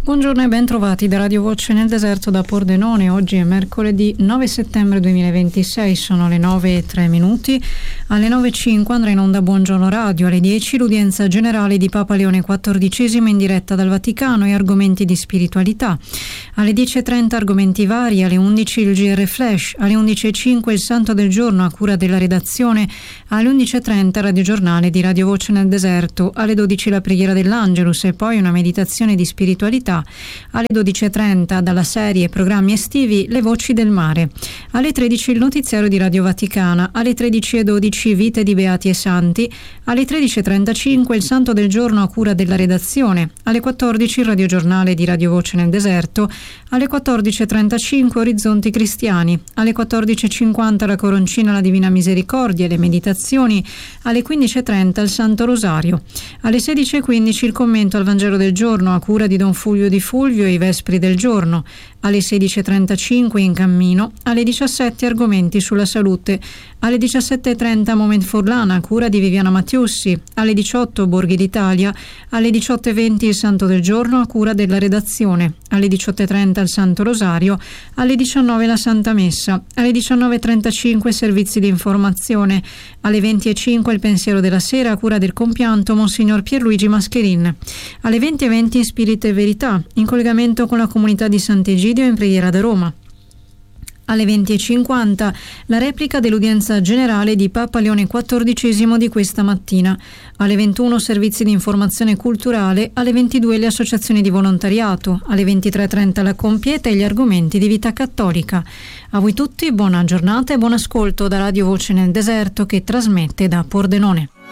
Buongiorno e ben trovati da Radio Voce nel Deserto da Pordenone. Oggi è mercoledì 9 settembre 2026, sono le 9:03. Alle 9:05 andrà in onda Buongiorno Radio, alle 10 l'udienza generale di Papa Leone XIV in diretta dal Vaticano e argomenti di spiritualità. Alle 10:30 argomenti vari, alle 11 il GR Flash, alle 11:05 il Santo del Giorno a cura della redazione, alle 11:30 radiogiornale di Radio Voce nel Deserto, alle 12 la preghiera dell'Angelus e poi una meditazione di spiritualità. Alle 12:30 dalla serie Programmi estivi Le voci del mare. Alle 13 il notiziario di Radio Vaticana, alle 13:12 Vite di Beati e Santi, alle 13:35 il Santo del Giorno a cura della redazione, alle 14 il radiogiornale di Radio Voce nel Deserto, alle 14:35 Orizzonti Cristiani, alle 14:50 la Coroncina alla Divina Misericordia e le meditazioni, alle 15:30 il Santo Rosario, alle 16:15 il commento al Vangelo del Giorno a cura di Don Fulvio di Fulvio e i Vespri del Giorno, alle 16:35 In cammino, alle 17 argomenti sulla salute, alle 17:30 Moment Forlana a cura di Viviana Mattiussi, alle 18 Borghi d'Italia, alle 18:20 il Santo del Giorno a cura della redazione, alle 18:30 il Santo Rosario, alle 19 la Santa Messa, alle 19:35 servizi di informazione, alle 20:05 il Pensiero della Sera a cura del compianto Monsignor Pierluigi Mascherin, alle 20:20 Spirito e Verità in collegamento con la comunità di Sant'Egidio in preghiera da Roma. Alle 20:50 la replica dell'udienza generale di Papa Leone XIV di questa mattina, alle 21 servizi di informazione culturale, alle 22 le associazioni di volontariato, alle 23:30 la compieta e gli argomenti di vita cattolica. A voi tutti buona giornata e buon ascolto da Radio Voce nel Deserto che trasmette da Pordenone.